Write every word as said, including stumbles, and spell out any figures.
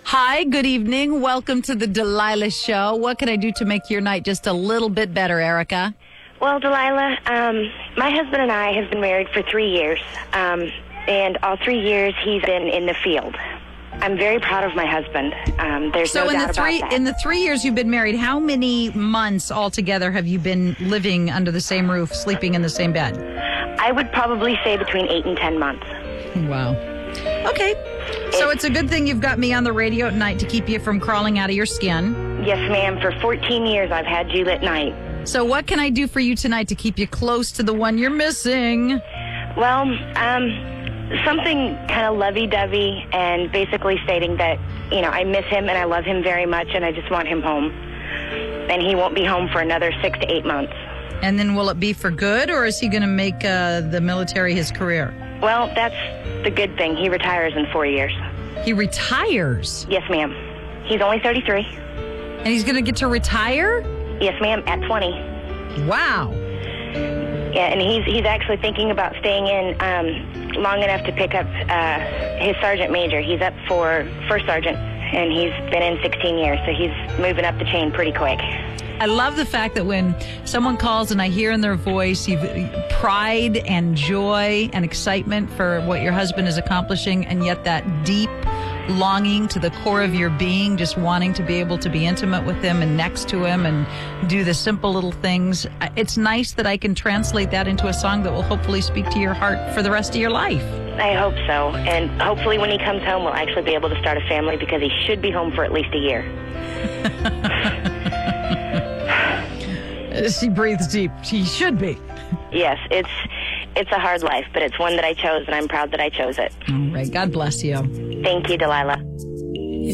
Hi, good evening. Welcome to the Delilah Show. What can I do to make your night just a little bit better, Erica? Well, Delilah, um, my husband and I have been married for three years, um, and all three years he's been in the field. I'm very proud of my husband. Um, there's so no in doubt the three about that. in the three years you've been married, how many months altogether have you been living under the same roof, sleeping in the same bed? I would probably say between eight and ten months. Wow. Okay. So it's a good thing you've got me on the radio at night to keep you from crawling out of your skin. Yes, ma'am. For fourteen years, I've had you at night. So what can I do for you tonight to keep you close to the one you're missing? Well, um, something kind of lovey-dovey and basically stating that, you know, I miss him and I love him very much and I just want him home. And he won't be home for another six to eight months. And then will it be for good, or is he going to make uh, the military his career? Well, that's the good thing. He retires in four years. He retires? Yes, ma'am. He's only thirty-three. And he's going to get to retire? Yes, ma'am, at twenty. Wow. Yeah, and he's he's actually thinking about staying in um, long enough to pick up uh, his sergeant major. He's up for first sergeant, and he's been in sixteen years, so he's moving up the chain pretty quick. I love the fact that when someone calls and I hear in their voice you've, pride and joy and excitement for what your husband is accomplishing, and yet that deep longing to the core of your being, just wanting to be able to be intimate with him and next to him and do the simple little things. It's nice that I can translate that into a song that will hopefully speak to your heart for the rest of your life. I hope so. And hopefully when he comes home, we'll actually be able to start a family, because he should be home for at least a year. She breathes deep. She should be. Yes, it's it's a hard life, but it's one that I chose, and I'm proud that I chose it. All right. God bless you. Thank you, Delilah.